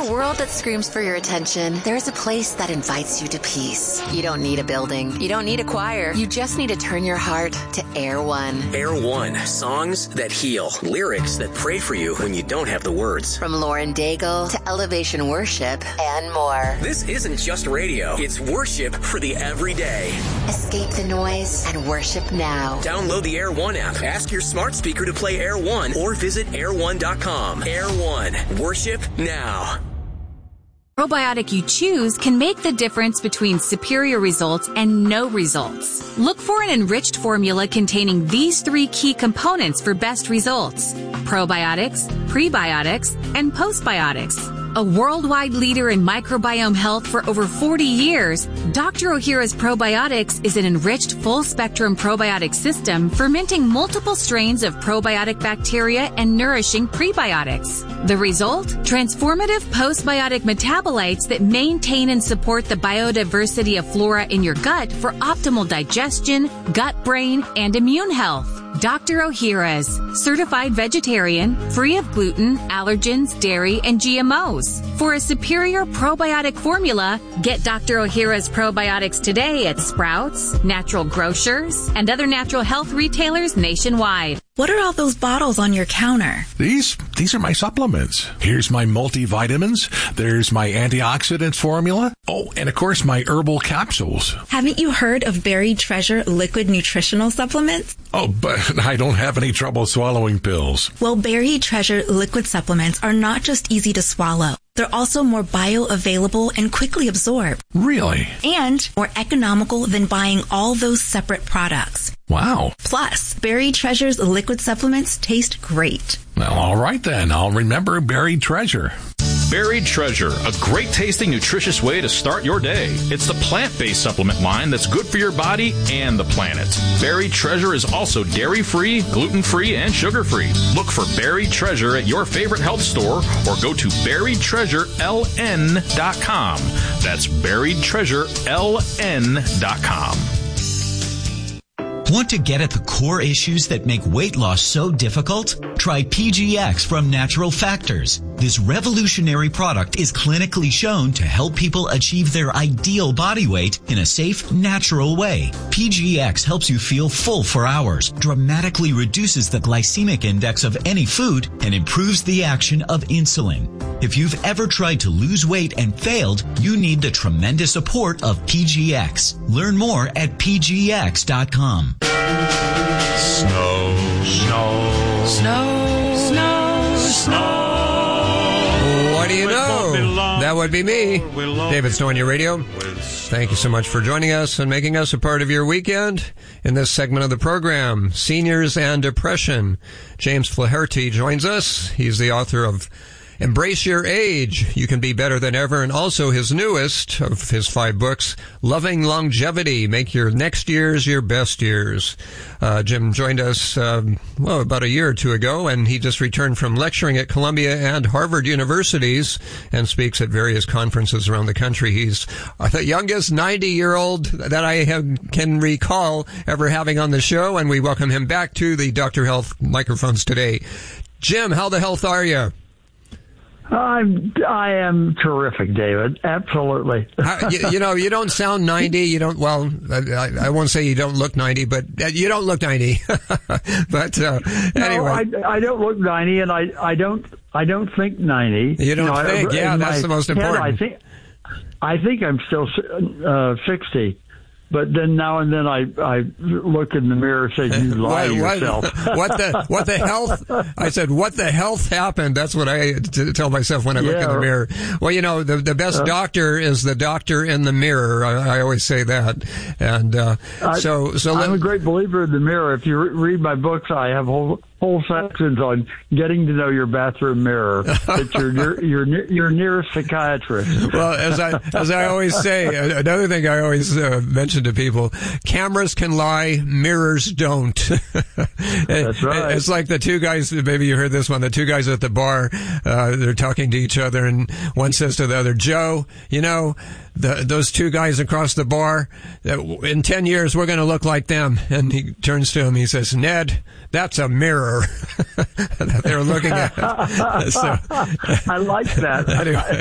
a world that screams for your attention, there's a place that invites you to peace. You don't need a building. You don't need a choir. You just need to turn your heart to Air One. Air One. Songs that heal. Lyrics that pray for you when you don't have the words. From Lauren Daigle to Elevation Worship and more. This isn't just radio. It's worship for the everyday. Escape the noise and worship now. Download the Air One app. Ask your smart speaker to play Air One or visit air1.com. Air One. Worship now. Probiotic you choose can make the difference between superior results and no results. Look for an enriched formula containing these 3 key components for best results: probiotics, prebiotics, and postbiotics. A worldwide leader in microbiome health for over 40 years, Dr. Ohhira's Probiotics is an enriched full-spectrum probiotic system fermenting multiple strains of probiotic bacteria and nourishing prebiotics. The result? Transformative postbiotic metabolites that maintain and support the biodiversity of flora in your gut for optimal digestion, gut-brain, and immune health. Dr. Ohhira's, certified vegetarian, free of gluten, allergens, dairy, and GMOs. For a superior probiotic formula, get Dr. Ohhira's Probiotics today at Sprouts, Natural Grocers, and other natural health retailers nationwide. What are all those bottles on your counter? These are my supplements. Here's my multivitamins. There's my antioxidants formula. Oh, and of course my herbal capsules. Haven't you heard of Buried Treasure liquid nutritional supplements? Oh, but I don't have any trouble swallowing pills. Well, Buried Treasure liquid supplements are not just easy to swallow. They're also more bioavailable and quickly absorbed. Really? And more economical than buying all those separate products. Wow. Plus, Buried Treasure's liquid supplements taste great. Well, all right then. I'll remember Buried Treasure. Buried Treasure, a great tasting, nutritious way to start your day. It's the plant-based supplement line that's good for your body and the planet. Buried Treasure is also dairy-free, gluten-free, and sugar-free. Look for Buried Treasure at your favorite health store or go to buriedtreasureln.com. That's buriedtreasureln.com. Want to get at the core issues that make weight loss so difficult? Try PGX from Natural Factors. This revolutionary product is clinically shown to help people achieve their ideal body weight in a safe, natural way. PGX helps you feel full for hours, dramatically reduces the glycemic index of any food, and improves the action of insulin. If you've ever tried to lose weight and failed, you need the tremendous support of PGX. Learn more at pgx.com. Snow, snow, snow, snow, snow. What do you know? That would be me, David Snow on your radio. Thank you so much for joining us and making us a part of your weekend in this segment of the program, Seniors and Depression. James Flaherty joins us. He's the author of Embrace Your Age, You Can Be Better Than Ever, and also his newest of his 5 books, Loving Longevity, Make Your Next Years Your Best Years. Jim joined us, about a year or two ago, and he just returned from lecturing at Columbia and Harvard universities and speaks at various conferences around the country. He's the youngest 90-year-old that I can recall ever having on the show, and we welcome him back to the Dr. Health microphones today. Jim, how the health are you? I am terrific, David. Absolutely. You don't sound 90. You don't. Well, I won't say you don't look 90, but you don't look 90. But anyway, no, I don't look 90, and I don't think 90. You don't think? Yeah, that's the most important. I think I'm still 60. But then now and then I look in the mirror and say, you lie to yourself. What the health? I said, what the health happened? That's what I tell myself when I look in the mirror. Well, the best doctor is the doctor in the mirror. I always say that. And so I'm a great believer in the mirror. If you read my books, I have whole sections on getting to know your bathroom mirror. It's your nearest psychiatrist. Well, as I always say, another thing I always mention to people, cameras can lie, mirrors don't. That's right. It's like the two guys, maybe you heard this one, the two guys at the bar, they're talking to each other, and one says to the other, Joe, those two guys across the bar, in 10 years, we're going to look like them. And he turns to him, he says, Ned, that's a mirror that they're looking at. So, I like that. Anyway.